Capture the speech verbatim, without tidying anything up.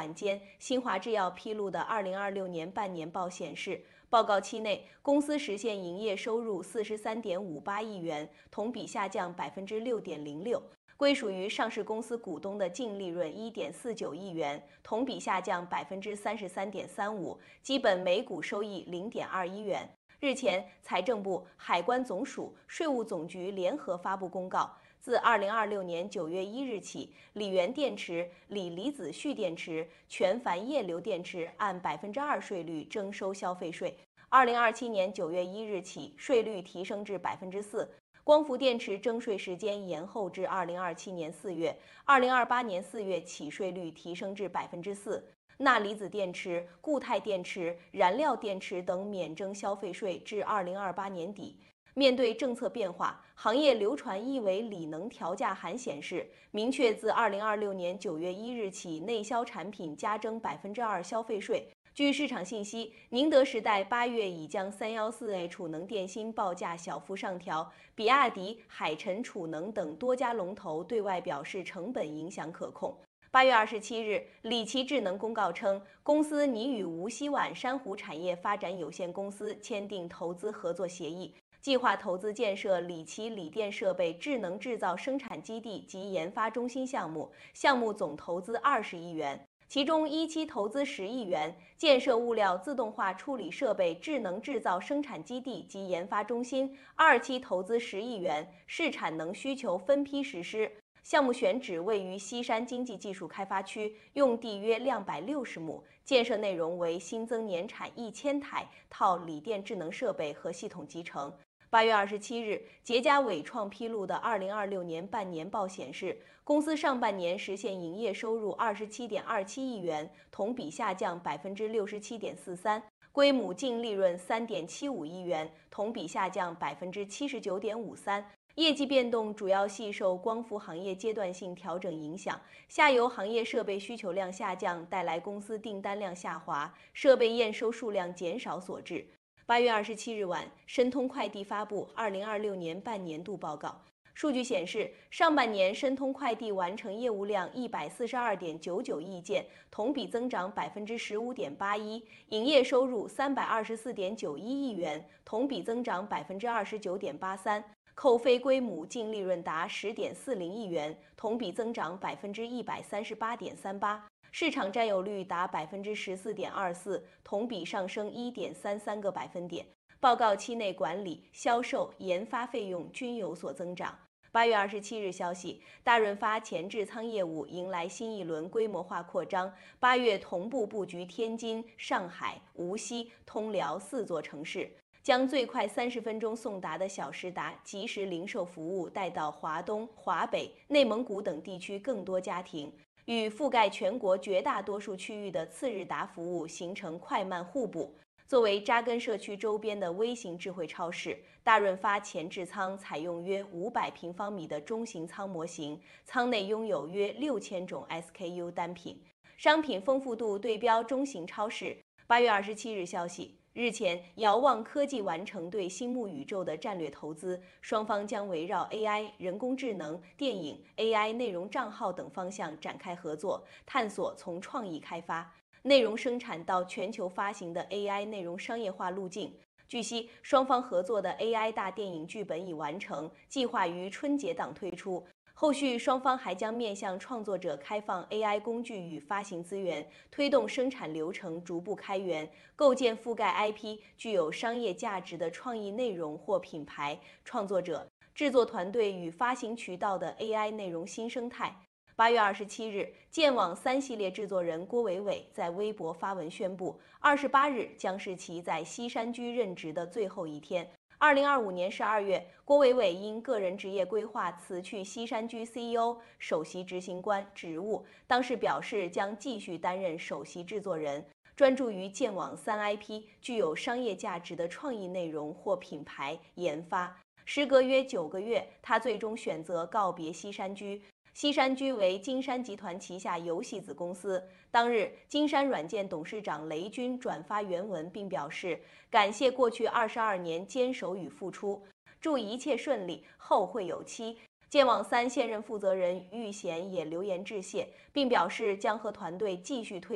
晚间，新华制药披露的二零二六年半年报显示，报告期内，公司实现营业收入四十三点五八亿元，同比下降百分之六点零六。归属于上市公司股东的净利润一点四九亿元，同比下降百分之三十三点三五，基本每股收益零点二一元。日前，财政部、海关总署、税务总局联合发布公告，自二零二六年九月一日起，锂源电池、锂离子蓄电池、全钒液流电池按百分之二税率征收消费税。二零二七年九月一日起，税率提升至百分之四。光伏电池征税时间延后至二零二七年四月，二零二八年四月起税率提升至百分之四。钠离子电池、固态电池、燃料电池等免征消费税至二零二八年底。面对政策变化，行业流传一维锂能调价函显示，明确自二零二六年九月一日起，内销产品加征百分之二消费税。据市场信息，宁德时代八月已将三一四 A 储能电芯报价小幅上调，比亚迪、海辰储能等多家龙头对外表示成本影响可控。八月二十七日，理奇智能公告称，公司拟与无锡皖珊瑚产业发展有限公司签订投资合作协议，计划投资建设理奇锂电设备智能制造生产基地及研发中心项目，项目总投资二十亿元。其中一期投资十亿元，建设物料自动化处理设备智能制造生产基地及研发中心；二期投资十亿元，视产能需求分批实施。项目选址位于西山经济技术开发区，用地约两百六十亩，建设内容为新增年产一千台套锂电智能设备和系统集成。八月二十七日，捷佳伟创披露的二零二六年半年报显示，公司上半年实现营业收入二十七点二七亿元，同比下降百分之六十七点四三，归母净利润三点七五亿元，同比下降百分之七十九点五三。业绩变动主要系受光伏行业阶段性调整影响，下游行业设备需求量下降带来公司订单量下滑，设备验收数量减少所致。八月二十七日晚，申通快递发布二零二六年半年度报告。数据显示，上半年申通快递完成业务量一百四十二点九九亿件，同比增长百分之十五点八一，营业收入三百二十四点九一亿元，同比增长百分之二十九点八三，扣非归母净利润达十点四零亿元，同比增长百分之一百三十八点三八。市场占有率达百分之十四点二四，同比上升一点三三个百分点。报告期内管理、销售、研发费用均有所增长。八月二十七日消息，大润发前置仓业务迎来新一轮规模化扩张，八月同步布局天津、上海、无锡、通辽四座城市，将最快三十分钟送达的小时达即时零售服务带到华东、华北、内蒙古等地区更多家庭。与覆盖全国绝大多数区域的次日达服务形成快慢互补。作为扎根社区周边的微型智慧超市，大润发前置仓采用约五百平方米的中型仓模型，仓内拥有约六千种 S K U 单品，商品丰富度对标中型超市。八月二十七日消息，日前，遥望科技完成对星目宇宙的战略投资，双方将围绕 A I、人工智能、电影、A I 内容账号等方向展开合作，探索从创意开发、内容生产到全球发行的 A I 内容商业化路径。据悉，双方合作的 A I 大电影剧本已完成，计划于春节档推出。后续双方还将面向创作者开放 A I 工具与发行资源，推动生产流程逐步开源，构建覆盖 I P 具有商业价值的创意内容或品牌、创作者、制作团队与发行渠道的 A I 内容新生态。八月二十七日，剑网三系列制作人郭伟伟在微博发文宣布，二十八日将是其在西山居任职的最后一天。二零二五年十二月，郭伟伟因个人职业规划辞去西山居 C E O、首席执行官职务，当时表示将继续担任首席制作人，专注于剑网三 I P 具有商业价值的创意内容或品牌研发。时隔约九个月，他最终选择告别西山居。西山居为金山集团旗下游戏子公司。当日，金山软件董事长雷军转发原文，并表示感谢过去二十二年坚守与付出，祝一切顺利，后会有期。剑网三现任负责人玉贤也留言致谢，并表示将和团队继续推